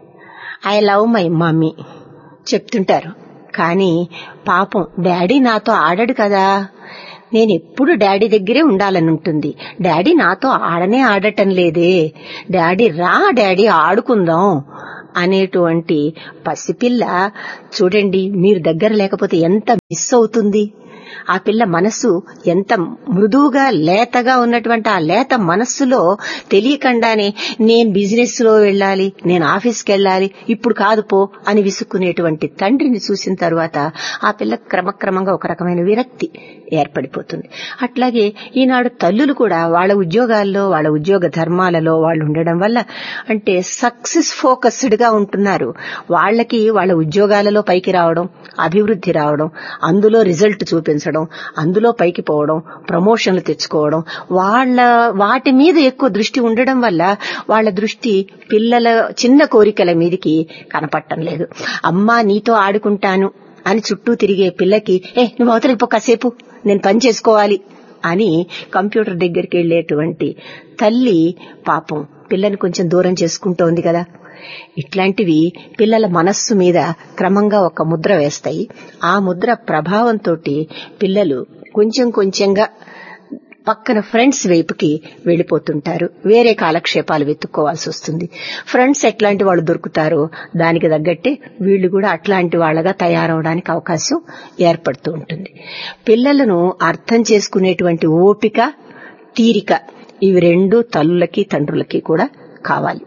A: I love my mummy చెప్తుంటారు. కానీ పాపం డాడీ నాతో ఆడడు కదా, నేను ఎప్పుడు డాడీ దగ్గరే ఉండాలని ఉంటుంది, డాడీ నాతో ఆడనే ఆడటం లేదే, డాడీ రా డాడీ ఆడుకుందాం అనేటువంటి పసిపిల్ల చూడండి, మీరు దగ్గర లేకపోతే ఎంత మిస్ అవుతుంది. ఆ పిల్ల మనస్సు ఎంత మృదువుగా లేతగా ఉన్నటువంటి ఆ లేత మనస్సులో తెలియకుండానే నేను బిజినెస్ లో వెళ్ళాలి, నేను ఆఫీస్కి వెళ్ళాలి, ఇప్పుడు కాదు పో అని విసుక్కునేటువంటి తండ్రిని చూసిన తర్వాత ఆ పిల్ల క్రమక్రమంగా ఒక రకమైన విరక్తి ఏర్పడిపోతుంది. అట్లాగే ఈనాడు తల్లులు కూడా వాళ్ళ ఉద్యోగాల్లో, వాళ్ళ ఉద్యోగ ధర్మాలలో వాళ్ళు ఉండడం వల్ల అంటే సక్సెస్ ఫోకస్డ్ గా ఉంటున్నారు. వాళ్ళకి వాళ్ళ ఉద్యోగాలలో పైకి రావడం, అభివృద్ధి రావడం, అందులో రిజల్ట్ చూపించడం, అందులో పైకి పోవడం, ప్రమోషన్లు తెచ్చుకోవడం, వాళ్ళ వాటి మీద ఎక్కువ దృష్టి ఉండడం వల్ల వాళ్ళ దృష్టి పిల్లల చిన్న కోరికల మీదకి కనపడటం లేదు. అమ్మా నీతో ఆడుకుంటాను అని చుట్టూ తిరిగే పిల్లకి ఏ నువ్వు అవతలికి పో కాసేపు, నేను పని చేసుకోవాలి అని కంప్యూటర్ దగ్గరికి వెళ్లేటువంటి తల్లి పాపం పిల్లని కొంచెం దూరం చేసుకుంటోంది కదా. ఇట్లాంటివి పిల్లల మనస్సు మీద క్రమంగా ఒక ముద్ర వేస్తాయి. ఆ ముద్ర ప్రభావంతో పిల్లలు కొంచెం కొంచెంగా పక్కన ఫ్రెండ్స్ వైపుకి వెళ్లిపోతుంటారు, వేరే కాలక్షేపాలు వెతుక్కోవాల్సి వస్తుంది. ఫ్రెండ్స్ ఎట్లాంటి వాళ్ళు దొరుకుతారో దానికి తగ్గట్టే వీళ్లు కూడా అట్లాంటి వాళ్లగా తయారవడానికి అవకాశం ఏర్పడుతూ ఉంటుంది. పిల్లలను అర్థం చేసుకునేటువంటి ఓపిక, తీరిక ఇవి రెండు తల్లులకి తండ్రులకి కూడా కావాలి.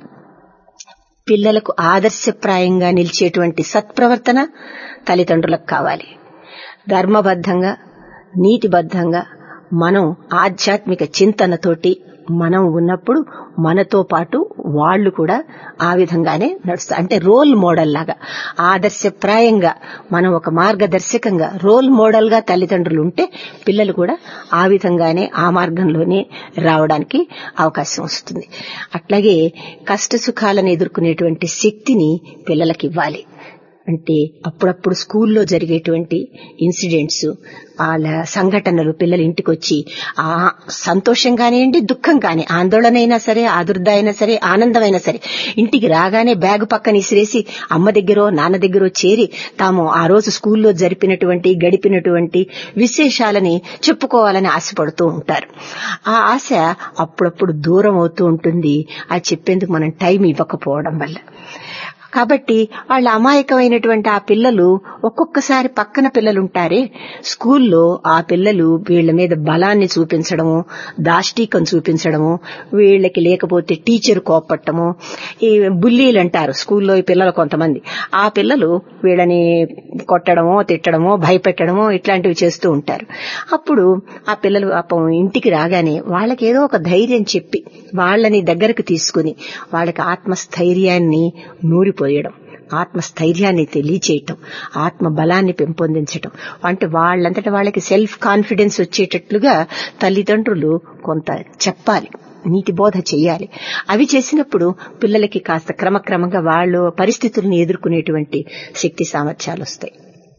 A: పిల్లలకు ఆదర్శప్రాయంగా నిలిచేటువంటి సత్ప్రవర్తన తల్లిదండ్రులకు కావాలి. ధర్మబద్ధంగా, నీతిబద్ధంగా మనం ఆధ్యాత్మిక చింతనతోటి మనం ఉన్నప్పుడు మనతో పాటు వాళ్లు కూడా ఆ విధంగానే నడుస్తారు. అంటే రోల్ మోడల్ లాగా ఆదర్శప్రాయంగా మనం ఒక మార్గదర్శకంగా రోల్ మోడల్ గా తల్లిదండ్రులు ఉంటే పిల్లలు కూడా ఆ విధంగానే ఆ మార్గంలోనే రావడానికి అవకాశం వస్తుంది. అట్లాగే కష్ట సుఖాలను ఎదుర్కొనేటువంటి శక్తిని పిల్లలకి ఇవ్వాలి. అంటే అప్పుడప్పుడు స్కూల్లో జరిగేటువంటి ఇన్సిడెంట్స్, వాళ్ళ సంఘటనలు పిల్లలు ఇంటికి వచ్చి ఆ సంతోషం కానివ్వండి, దుఃఖం కానీ, ఆందోళన అయినా సరే, ఆదుర్ద అయినా సరే, ఆనందమైనా సరే ఇంటికి రాగానే బ్యాగు పక్కన ఇసిరేసి అమ్మ దగ్గరో నాన్న దగ్గరో చేరి తాము ఆ రోజు స్కూల్లో జరిపినటువంటి గడిపినటువంటి విశేషాలని చెప్పుకోవాలని ఆశపడుతూ ఉంటారు. ఆ ఆశ అప్పుడప్పుడు దూరం అవుతూ ఉంటుంది ఆ చెప్పేందుకు మనం టైం ఇవ్వకపోవడం వల్ల. కాబట్టి వాళ్ళ అమాయకమైనటువంటి ఆ పిల్లలు ఒక్కొక్కసారి పక్కన పిల్లలుంటారే స్కూల్లో, ఆ పిల్లలు వీళ్ల మీద బలాన్ని చూపించడము, దాష్టీకం చూపించడము, వీళ్లకి లేకపోతే టీచర్ కోపట్టము, ఈ బుల్లీలు అంటారు స్కూల్లో ఈ పిల్లలు కొంతమంది, ఆ పిల్లలు వీళ్ళని కొట్టడమో తిట్టడమో భయపెట్టడమో ఇట్లాంటివి చేస్తూ ఉంటారు. అప్పుడు ఆ పిల్లలు పాపం ఇంటికి రాగానే వాళ్ళకి ఏదో ఒక ధైర్యం చెప్పి వాళ్ళని దగ్గరకు తీసుకుని వాళ్ళకి ఆత్మస్థైర్యాన్ని నూరిపోయడం, ఆత్మస్థైర్యాన్ని తెలియచేయటం, ఆత్మ బలాన్ని పెంపొందించటం, అంటే వాళ్ళంతటా వాళ్ళకి సెల్ఫ్ కాన్ఫిడెన్స్ వచ్చేటట్లుగా తల్లిదండ్రులు కొంత చెప్పాలి, నీతి బోధ చెయ్యాలి. అవి చేసినప్పుడు పిల్లలకి కాస్త క్రమక్రమంగా వాళ్ళు పరిస్థితులను ఎదుర్కొనేటువంటి శక్తి సామర్థ్యాలు వస్తాయి.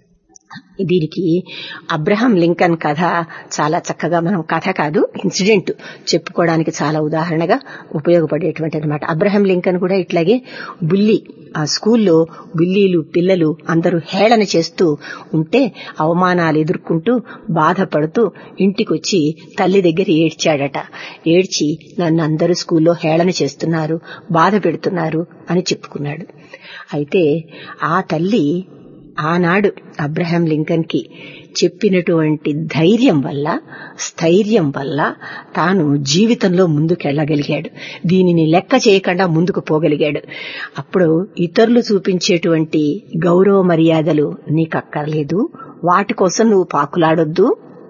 A: దీనికి అబ్రహం లింకన్ కథ చాలా చక్కగా, మనం కథ కాదు ఇన్సిడెంట్ చెప్పుకోవడానికి చాలా ఉదాహరణగా ఉపయోగపడేటువంటి అనమాట. అబ్రహం లింకన్ కూడా ఇట్లాగే బుల్లి, ఆ స్కూల్లో బుల్లీలు పిల్లలు అందరూ హేళన చేస్తూ ఉంటే అవమానాలు ఎదుర్కొంటూ బాధపడుతూ ఇంటికొచ్చి తల్లి దగ్గర ఏడ్చాడట. ఏడ్చి నన్ను అందరూ స్కూల్లో హేళన చేస్తున్నారు, బాధ పెడుతున్నారు అని చెప్పుకున్నాడు. అయితే ఆ తల్లి ఆనాడు అబ్రహాం లింకన్ కి చెప్పినటువంటి ధైర్యం వల్ల, స్థైర్యం వల్ల తాను జీవితంలో ముందుకెళ్లగలిగాడు. దీనిని లెక్క చేయకుండా ముందుకు పోగలిగాడు. అప్పుడు ఇతరులు చూపించేటువంటి గౌరవ మర్యాదలు నీకు అక్కర్లేదు, వాటి కోసం నువ్వు పాకులాడొద్దు.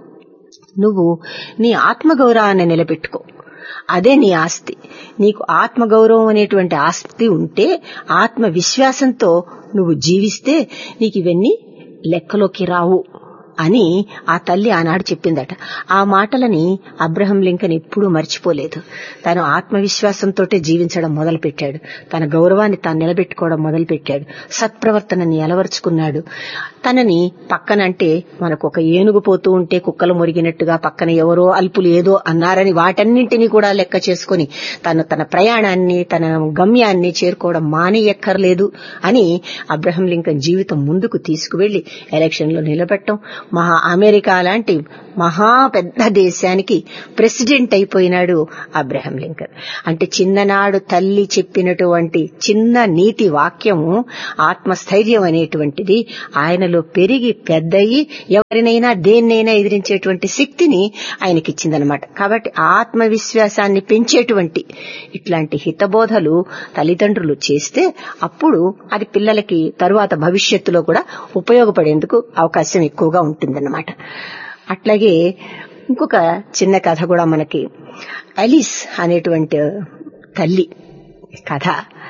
A: నువ్వు నీ ఆత్మగౌరవాన్ని నిలబెట్టుకో, అదే నీ ఆస్తి. నీకు ఆత్మగౌరవం అనేటువంటి ఆస్తి ఉంటే, ఆత్మవిశ్వాసంతో నువ్వు జీవిస్తే నీకు ఇవన్నీ లెక్కలోకి రావు అని ఆ తల్లి ఆనాడు చెప్పిందట. ఆ మాటలని అబ్రహం లింకన్ ఎప్పుడూ మర్చిపోలేదు. తను ఆత్మవిశ్వాసంతో జీవించడం మొదలుపెట్టాడు. తన గౌరవాన్ని తాను నిలబెట్టుకోవడం మొదలుపెట్టాడు. సత్ప్రవర్తనని అలవర్చుకున్నాడు. తనని పక్కనంటే మనకు ఒక ఏనుగు పోతూ ఉంటే కుక్కలు మురిగినట్టుగా పక్కన ఎవరో అల్పులు ఏదో అన్నారని వాటన్నింటినీ కూడా లెక్క చేసుకుని తను తన ప్రయాణాన్ని, తన గమ్యాన్ని చేరుకోవడం మానేయక్కర్లేదు అని అబ్రహం లింకన్ జీవితం ముందుకు తీసుకువెళ్లి ఎలక్షన్ లో నిలబెట్టడం, మహా అమెరికా లాంటి మహా పెద్ద దేశానికి ప్రెసిడెంట్ అయిపోయినాడు అబ్రహం లింకన్. అంటే చిన్ననాడు తల్లి చెప్పినటువంటి చిన్న నీతి వాక్యము, ఆత్మస్థైర్యం అనేటువంటిది ఆయనలో పెరిగి పెద్దయి ఎవరినైనా దేన్నైనా ఎదిరించేటువంటి శక్తిని ఆయనకిచ్చిందనమాట. కాబట్టి ఆత్మవిశ్వాసాన్ని పెంచేటువంటి ఇట్లాంటి హితబోధలు తల్లిదండ్రులు చేస్తే అప్పుడు అది పిల్లలకి తరువాత భవిష్యత్తులో కూడా ఉపయోగపడేందుకు అవకాశం ఎక్కువగా ఉంటుందన్నమాట. అట్లాగే ఇంకొక చిన్న కథ కూడా మనకి, అలిస్ అనేటువంటి తల్లి కథ,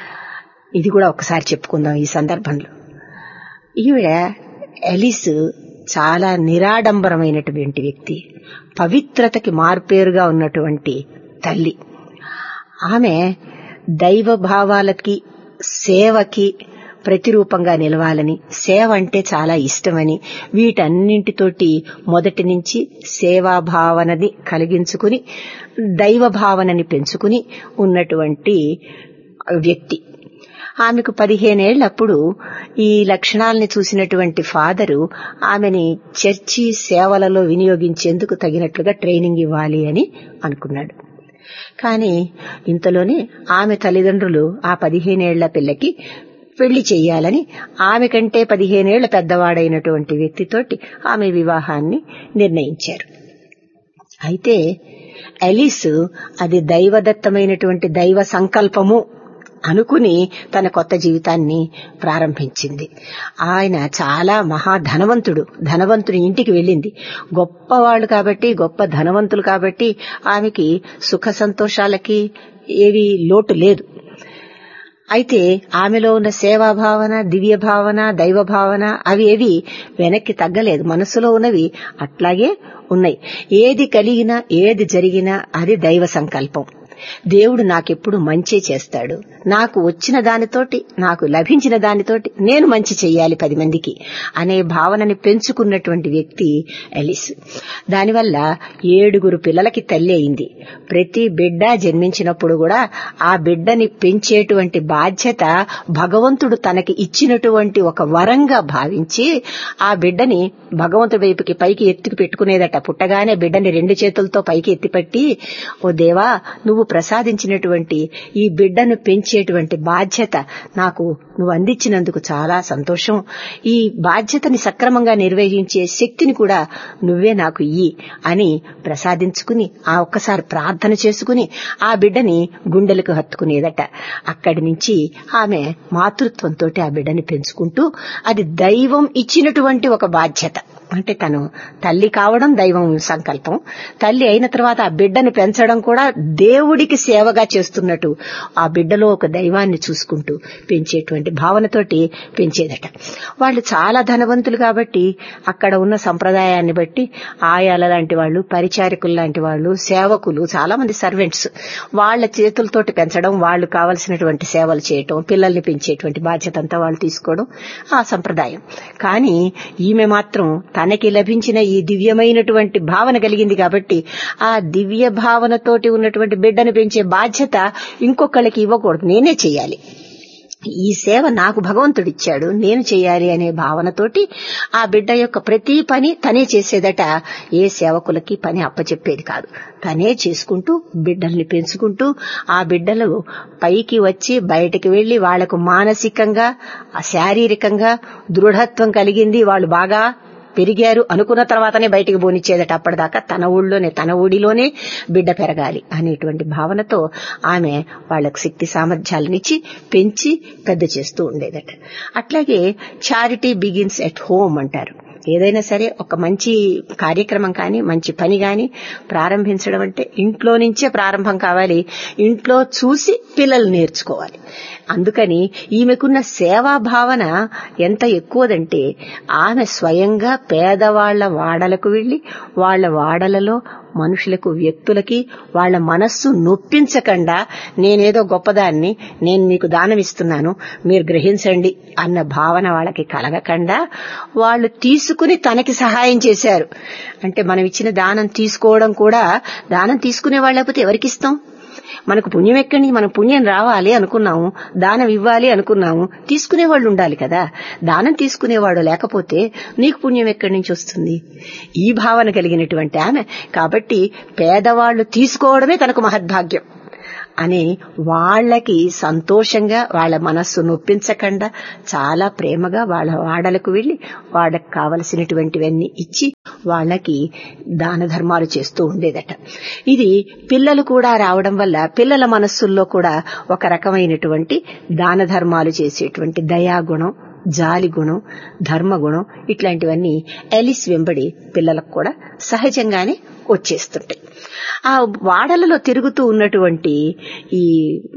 A: ఇది కూడా ఒకసారి చెప్పుకుందాం ఈ సందర్భంలో. ఈవిడ అలిస్ చాలా నిరాడంబరమైనటువంటి వ్యక్తి, పవిత్రతకి మార్పేరుగా ఉన్నటువంటి తల్లి. ఆమె దైవ భావాలకి, సేవకి ప్రతిరూపంగా నిలవాలని, సేవ అంటే చాలా ఇష్టమని, వీటన్నింటితోటి మొదటి నుంచి సేవా భావనని కలిగించుకుని దైవ భావనని పెంచుకుని ఉన్నటువంటి వ్యక్తి. ఆమెకు పదిహేనేళ్లప్పుడు ఈ లక్షణాలని చూసినటువంటి ఫాదరు ఆమెని చర్చి సేవలలో వినియోగించేందుకు తగినట్లుగా ట్రైనింగ్ ఇవ్వాలి అని అనుకున్నాడు. కానీ ఇంతలోనే ఆమె తల్లిదండ్రులు ఆ పదిహేనేళ్ల పిల్లకి పెళ్లి చెయ్యాలని ఆమె కంటే పదిహేనేళ్ల పెద్దవాడైనటువంటి వ్యక్తితోటి ఆమె వివాహాన్ని నిర్ణయించారు. అయితే అలిస్ అది దైవదత్తమైనటువంటి దైవ సంకల్పము అనుకుని తన కొత్త జీవితాన్ని ప్రారంభించింది. ఆయన చాలా మహా ధనవంతుడు, ధనవంతుని ఇంటికి వెళ్ళింది. గొప్పవాళ్లు కాబట్టి, గొప్ప ధనవంతులు కాబట్టి ఆమెకి సుఖ సంతోషాలకి ఏవి లోటు లేదు. అయితే ఆమెలో ఉన్న సేవా భావన, దివ్య భావన, దైవ భావన అవి ఏవి వెనక్కి తగ్గలేదు. మనసులో ఉన్నవి అట్లాగే ఉన్నాయి. ఏది కలిగినా, ఏది జరిగినా అది దైవ సంకల్పం. దేవుడు నాకెప్పుడు మంచి చేస్తాడు, నాకు వచ్చిన దానితోటి, నాకు లభించిన దానితోటి నేను మంచి చెయ్యాలి పది మందికి అనే భావనని పెంచుకున్నటువంటి వ్యక్తి అలిస్. దానివల్ల ఏడుగురు పిల్లలకి తల్లి అయింది. ప్రతి బిడ్డ జన్మించినప్పుడు కూడా ఆ బిడ్డని పెంచేటువంటి బాధ్యత భగవంతుడు తనకి ఇచ్చినటువంటి ఒక వరంగా భావించి ఆ బిడ్డని భగవంతుడి వైపుకి పైకి ఎత్తుకు పెట్టుకునేదట. పుట్టగానే బిడ్డని రెండు చేతులతో పైకి ఎత్తిపెట్టి, ఓ దేవా, నువ్వు ప్రసాదించినటువంటి ఈ బిడ్డను పెంచేటువంటి బాధ్యత నాకు నువ్వు అందించినందుకు చాలా సంతోషం. ఈ బాధ్యతని సక్రమంగా నిర్వహించే శక్తిని కూడా నువ్వే నాకు ఇయ్యి అని ప్రసాదించుకుని ఆ ఒక్కసారి ప్రార్థన చేసుకుని ఆ బిడ్డని గుండెలకు హత్తుకునేదట. అక్కడి నుంచి ఆమె మాతృత్వంతో ఆ బిడ్డని పెంచుకుంటూ, అది దైవం ఇచ్చినటువంటి ఒక బాధ్యత. అంటే తను తల్లి కావడం దైవం సంకల్పం, తల్లి అయిన తర్వాత ఆ బిడ్డను పెంచడం కూడా దేవుడికి సేవగా చేస్తున్నట్టు ఆ బిడ్డలో ఒక దైవాన్ని చూసుకుంటూ పెంచేటువంటి భావనతోటి పెంచేదట. వాళ్ళు చాలా ధనవంతులు కాబట్టి అక్కడ ఉన్న సంప్రదాయాన్ని బట్టి ఆయాల లాంటి వాళ్ళు, పరిచారికులు లాంటి వాళ్ళు, సేవకులు, చాలా మంది సర్వెంట్స్, వాళ్ల చేతులతోటి పెంచడం, వాళ్లు కావలసినటువంటి సేవలు చేయటం, పిల్లల్ని పెంచేటువంటి బాధ్యత అంతా వాళ్ళు తీసుకోవడం ఆ సంప్రదాయం. కానీ ఈమె మాత్రం తనకి లభించిన ఈ దివ్యమైనటువంటి భావన కలిగింది కాబట్టి ఆ దివ్య భావనతోటి ఉన్నటువంటి బిడ్డను పెంచే బాధ్యత ఇంకొకళ్ళకి ఇవ్వకూడదు, నేనే చెయ్యాలి ఈ సేవ నాకు భగవంతుడిచ్చాడు, నేను చేయాలి అనే భావనతోటి ఆ బిడ్డ యొక్క ప్రతి పని తనే చేసేదట. ఏ సేవకులకి పని అప్పచెప్పేది కాదు. తనే చేసుకుంటూ బిడ్డల్ని పెంచుకుంటూ ఆ బిడ్డలు పైకి వచ్చి బయటకు వెళ్లి వాళ్లకు మానసికంగా శారీరకంగా దృఢత్వం కలిగింది, వాళ్ళు బాగా పెరిగారు అనుకున్న తర్వాతనే బయటికి పోనిచ్చేదట. అప్పటిదాకా తన ఊళ్ళోనే తన ఊడిలోనే బిడ్డ పెరగాలి అనేటువంటి భావనతో ఆమె వాళ్లకు శక్తి సామర్థ్యాలనిచ్చి పెంచి పెద్ద చేస్తూ ఉండేదట. అట్లాగే చారిటీ బిగిన్స్ ఎట్ హోమ్ అంటారు. ఏదైనా సరే ఒక మంచి కార్యక్రమం కానీ మంచి పని కానీ ప్రారంభించడం అంటే ఇంట్లో నుంచే ప్రారంభం కావాలి. ఇంట్లో చూసి పిల్లలు నేర్చుకోవాలి. అందుకని ఈమెకున్న సేవా భావన ఎంత ఎక్కువదంటే ఆమె స్వయంగా పేదవాళ్ల వాడలకు వెళ్లి వాళ్ల వాడలలో మనుషులకు వ్యక్తులకి వాళ్ల మనస్సు నొప్పించకుండా నేనేదో గొప్పదాన్ని, నేను మీకు దానం ఇస్తున్నాను మీరు గ్రహించండి అన్న భావన వాళ్ళకి కలగకుండా వాళ్ళు తీసుకుని తనకి సహాయం చేశారు. అంటే మనం ఇచ్చిన దానం తీసుకోవడం కూడా, దానం తీసుకునే వాళ్ళు లేకపోతే ఎవరికిస్తాం? మనకు పుణ్యం ఎక్కడి, మనం పుణ్యం రావాలి అనుకున్నాము, దానం ఇవ్వాలి అనుకున్నాము, తీసుకునేవాళ్లు ఉండాలి కదా. దానం తీసుకునేవాడు లేకపోతే నీకు పుణ్యం ఎక్కడి నుంచి వస్తుంది? ఈ భావన కలిగినటువంటి ఆమె కాబట్టి పేదవాళ్లు తీసుకోవడమే తనకు మహద్భాగ్యం అని వాళ్లకి సంతోషంగా వాళ్ల మనస్సు నొప్పించకుండా చాలా ప్రేమగా వాళ్ల వాడలకు వెళ్లి వాళ్లకు కావలసినటువంటివన్నీ ఇచ్చి వాళ్లకి దాన ధర్మాలు చేస్తూ ఉండేదట. ఇది పిల్లలు కూడా రావడం వల్ల పిల్లల మనస్సుల్లో కూడా ఒక రకమైనటువంటి దాన ధర్మాలు చేసేటువంటి దయాగుణం, జాలి గుణం, ధర్మగుణం ఇట్లాంటివన్నీ ఎలిస్ వెంబడి పిల్లలకు కూడా సహజంగానే వచ్చేస్తుంటాయి. ఆ వాడలలో తిరుగుతూ ఉన్నటువంటి ఈ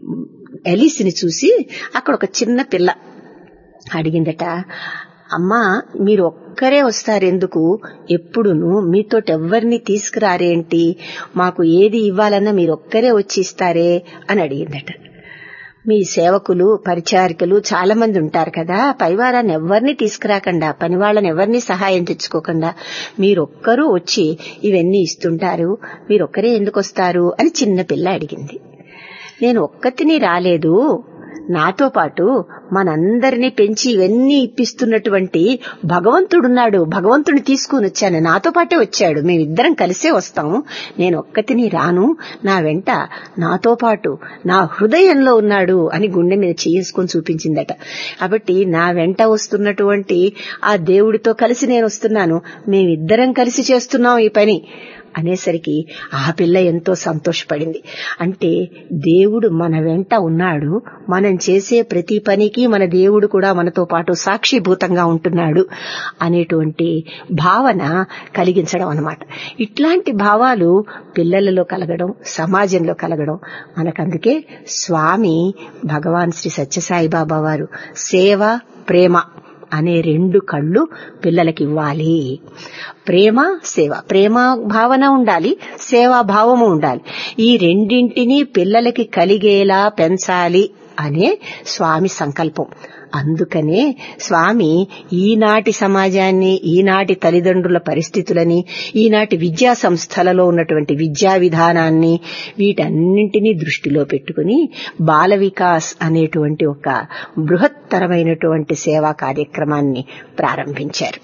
A: ఎలిస్ ని చూసి అక్కడ ఒక చిన్న పిల్ల అడిగిందట, అమ్మా మీరు ఒక్కరే వస్తారెందుకు, ఎప్పుడును మీతోటి ఎవ్వరిని తీసుకురారేంటి, మాకు ఏది ఇవ్వాలన్నా మీరు ఒక్కరే వచ్చి ఇస్తారే అని అడిగిందట. మీ సేవకులు పరిచారికలు చాలా మంది ఉంటారు కదా, పైవారాన్ని ఎవరిని తీసుకురాకుండా పనివాళ్లను ఎవరిని సహాయం తెచ్చుకోకుండా మీరొక్కరూ వచ్చి ఇవన్నీ ఇస్తుంటారు, మీరొక్కరే ఎందుకు వస్తారు అని చిన్న పిల్ల అడిగింది. నేను ఒక్కతిని రాలేదు, నాతో పాటు మనందరినీ పెంచి ఇవన్నీ ఇప్పిస్తున్నటువంటి భగవంతుడున్నాడు, భగవంతుడిని తీసుకుని వచ్చాను, నాతో పాటే వచ్చాడు, మేమిద్దరం కలిసే వస్తాము, నేను ఒక్కతిని రాను, నా వెంట నాతో పాటు నా హృదయంలో ఉన్నాడు అని గుండె మీద చేసుకుని చూపించిందట. కాబట్టి నా వెంట వస్తున్నటువంటి ఆ దేవుడితో కలిసి నేను వస్తున్నాను, మేమిద్దరం కలిసి చేస్తున్నాం ఈ పని అనేసరికి ఆ పిల్ల ఎంతో సంతోషపడింది. అంటే దేవుడు మన వెంట ఉన్నాడు, మనం చేసే ప్రతి పనికి మన దేవుడు కూడా మనతో పాటు సాక్షిభూతంగా ఉంటున్నాడు అనేటువంటి భావన కలిగించడం అన్నమాట. ఇట్లాంటి భావాలు పిల్లలలో కలగడం, సమాజంలో కలగడం మనకందుకే స్వామి భగవాన్ శ్రీ సత్యసాయిబాబా వారు సేవ ప్రేమ అనే రెండు కళ్ళు పిల్లలకి ఇవ్వాలి. ప్రేమ సేవ, ప్రేమ భావన ఉండాలి, సేవా భావము ఉండాలి. ఈ రెండింటినీ పిల్లలకి కలిగేలా పెంచాలి అనే స్వామి సంకల్పం. అందుకనే స్వామి ఈనాటి సమాజాన్ని, ఈనాటి తల్లిదండ్రుల పరిస్థితులని, ఈనాటి విద్యా సంస్థలలో ఉన్నటువంటి విద్యా విధానాన్ని వీటన్నింటినీ దృష్టిలో పెట్టుకుని బాల వికాస్ అనేటువంటి ఒక బృహత్తరమైనటువంటి సేవా కార్యక్రమాన్ని ప్రారంభించారు.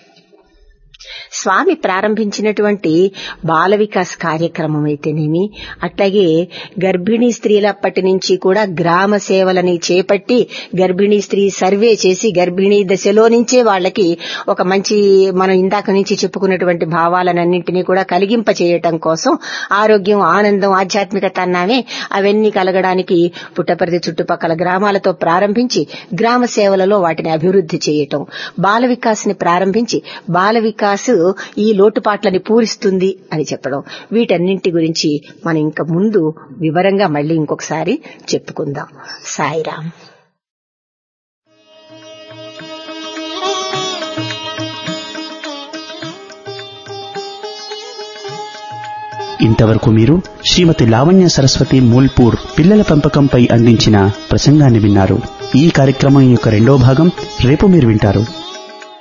A: స్వామి ప్రారంభించినటువంటి బాల వికాస్ కార్యక్రమం అయితేనేమి, అట్లాగే గర్భిణీ స్త్రీలప్పటి నుంచి కూడా గ్రామ సేవలని చేపట్టి గర్భిణీ స్త్రీ సర్వే చేసి గర్భిణీ దశలో నుంచే వాళ్లకి ఒక మంచి, మనం ఇందాక నుంచి చెప్పుకున్నటువంటి భావాలన్నింటినీ కూడా కలిగింప చేయటం కోసం ఆరోగ్యం, ఆనందం, ఆధ్యాత్మికత అన్నామే అవన్నీ కలగడానికి పుట్టపర్తి చుట్టుపక్కల గ్రామాలతో ప్రారంభించి గ్రామ సేవలలో వాటిని అభివృద్ధి చేయటం, బాల వికాస్ ని ప్రారంభించి బాల వికాస్ ఈ లోటుపాట్లని పూరిస్తుంది అని చెప్పడం, వీటన్నింటి గురించి మనం ఇంకా ముందు వివరంగా మళ్లీ ఇంకొకసారి చెప్పుకుందాం. సాయిరాం.
B: ఇంతవరకు మీరు శ్రీమతి లావణ్య సరస్వతి మూల్పూర్ పిల్లల పెంపకంపై అందించిన ప్రసంగాన్ని విన్నారు. ఈ కార్యక్రమం యొక్క రెండో భాగం రేపు మీరు వింటారు.